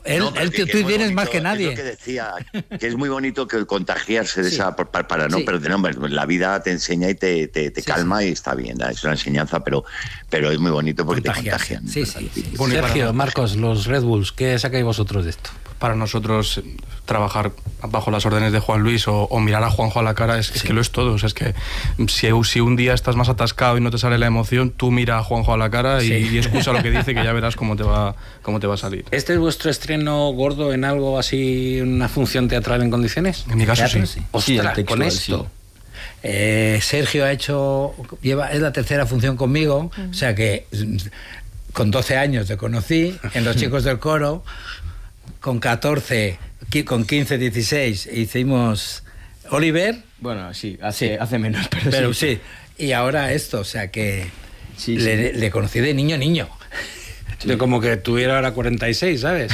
Tú tienes más que nadie. Es lo que decía, que es muy bonito que contagiarse de esa, para no perder, hombre, la vida te enseña y te calma y está bien, es una enseñanza, pero es muy bonito porque te contagian. Sí. Bueno, Sergio, Marcos, los Red Bulls, ¿qué sacáis vosotros de esto? Para nosotros trabajar bajo las órdenes de Juan Luis o mirar a Juanjo a la cara es que lo es todo. O sea, es que si un día estás más atascado y no te sale la emoción, tú mira a Juanjo a la cara y excusa lo que dice, que ya verás cómo te va a salir. ¿Este es vuestro estreno gordo en algo así, una función teatral en condiciones? En mi caso sí. Ostras, textual, con esto. Sí. Sergio es la tercera función conmigo, o sea que con 12 años te conocí en Los Chicos del Coro. Con 14, con 15, 16 hicimos Oliver. Bueno, sí, hace menos, pero sí. Y ahora esto, o sea que le conocí de niño. Sí. De como que tuviera ahora 46, ¿sabes?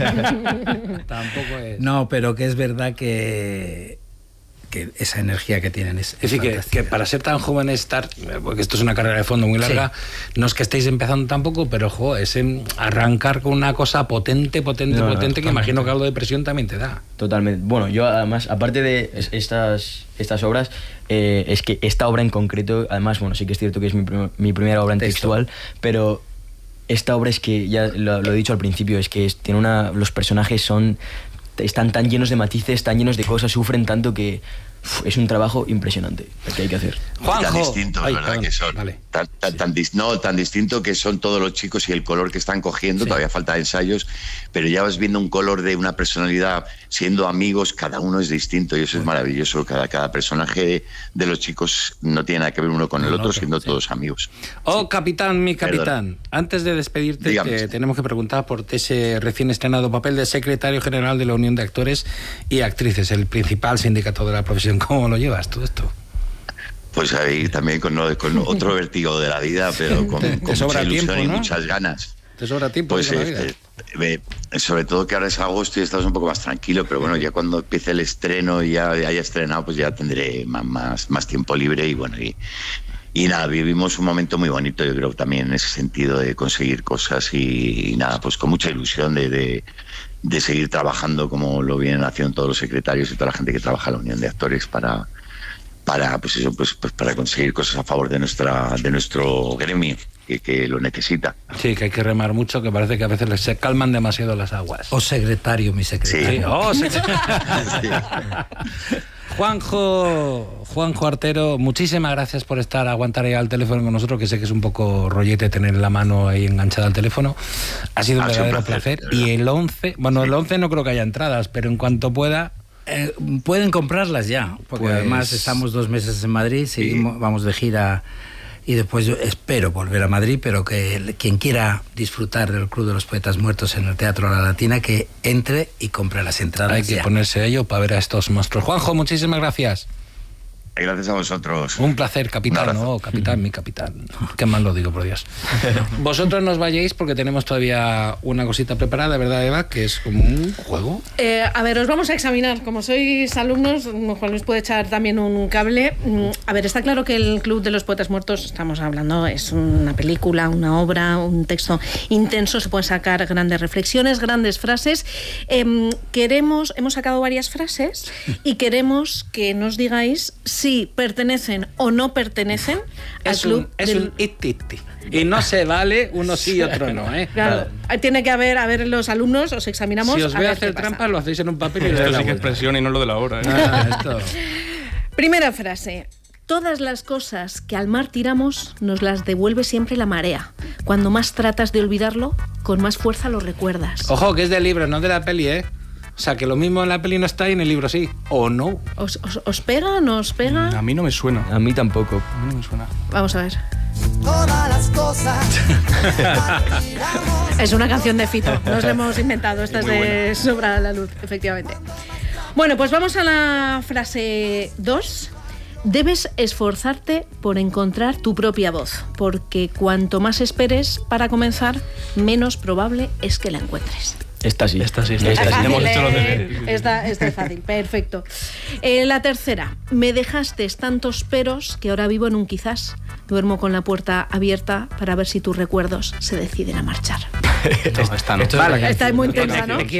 Tampoco es. No, pero que es verdad que esa energía que tienen es decir, que para ser tan jóvenes, porque esto es una carrera de fondo muy larga, no es que estéis empezando tampoco, pero es arrancar con una cosa potente, que imagino que algo de presión también te da. Totalmente. Bueno, yo además, aparte de estas obras, es que esta obra en concreto, además, bueno, sí que es cierto que es mi primera obra en textual, pero esta obra es que, ya lo he dicho al principio, es que los personajes están tan llenos de matices, tan llenos de cosas, sufren tanto que es un trabajo impresionante el que hay que hacer. Juanjo. Tan distintos, ¿verdad? Que son. Vale. Tan distinto que son todos los chicos y el color que están cogiendo, todavía falta ensayos, pero ya vas viendo un color de una personalidad, siendo amigos, cada uno es distinto y eso es maravilloso. Cada personaje de los chicos no tiene nada que ver uno con el otro, siendo todos amigos. Capitán, mi capitán, antes de despedirte, tenemos que preguntar por ese recién estrenado papel de secretario general de la Unión de Actores y Actrices, el principal sindicato de la profesión. ¿Cómo lo llevas todo esto? Pues ahí también con otro vértigo de la vida, pero con mucha ilusión tiempo, ¿no? Y muchas ganas. ¿Te sobra tiempo? Pues sobre todo que ahora es agosto y estás un poco más tranquilo, pero bueno, ya cuando empiece el estreno y ya haya estrenado, pues ya tendré más tiempo libre y bueno, y nada, vivimos un momento muy bonito, yo creo, también en ese sentido de conseguir cosas y nada, pues con mucha ilusión de seguir trabajando como lo vienen haciendo todos los secretarios y toda la gente que trabaja en la Unión de Actores para para conseguir cosas a favor de nuestro gremio que lo necesita. Sí, que hay que remar mucho, que parece que a veces se calman demasiado las aguas. O secretario, mi secretario. Sí. Juanjo Artero, muchísimas gracias por aguantar ahí al teléfono con nosotros, que sé que es un poco rollete tener la mano ahí enganchada al teléfono. Ha sido un verdadero placer. Y el 11, el 11 no creo que haya entradas, pero en cuanto pueda... pueden comprarlas ya, porque además estamos 2 meses en Madrid, vamos de gira y después yo espero volver a Madrid, pero que quien quiera disfrutar del Club de los Poetas Muertos en el Teatro La Latina, que entre y compre las entradas. Hay que ponerse a ello para ver a estos monstruos. Juanjo, muchísimas gracias. Gracias a vosotros. Un placer, capitán. Capitán, mi capitán. Qué mal lo digo, por Dios. Vosotros nos vayáis porque tenemos todavía una cosita preparada, ¿verdad, Eva? Que es como un juego. A ver, os vamos a examinar. Como sois alumnos, Juan Luis puede echar también un cable. A ver, está claro que el Club de los Poetas Muertos, estamos hablando, es una película, una obra, un texto intenso. Se pueden sacar grandes reflexiones, grandes frases. Hemos sacado varias frases y queremos que nos digáis si pertenecen o no pertenecen al club. Es un it-it-it. Y no se vale uno sí y otro no, ¿eh? Claro. Tiene que haber los alumnos, os examinamos. Si os voy a hacer trampas, lo hacéis en un papel y esto sí que es presión y no lo de la hora, ¿eh? Primera frase. Todas las cosas que al mar tiramos nos las devuelve siempre la marea. Cuando más tratas de olvidarlo, con más fuerza lo recuerdas. Ojo, que es del libro, no de la peli, ¿eh? O sea, que lo mismo en la peli no está y en el libro sí. ¿O no? ¿Os pega? ¿No os pega? A mí no me suena. A mí tampoco. A mí no me suena. Vamos a ver. Todas las cosas. Es una canción de Fito. Nos la hemos inventado. Esta es de Sobra la Luz, efectivamente. Bueno, pues vamos a la frase 2. Debes esforzarte por encontrar tu propia voz, porque cuanto más esperes para comenzar, menos probable es que la encuentres. Esta sí. Hemos hecho los deberes. Esta es fácil, perfecto. La tercera. Me dejaste tantos peros que ahora vivo en un quizás. Duermo con la puerta abierta para ver si tus recuerdos se deciden a marchar. No, esta no. Vale, esta es muy intensa, ¿no?